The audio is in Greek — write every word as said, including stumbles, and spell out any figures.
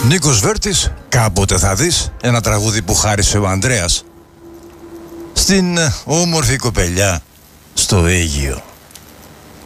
Νίκος Βέρτης, κάποτε θα δεις, ένα τραγούδι που χάρισε ο Ανδρέας στην όμορφη κοπελιά στο Αίγυο.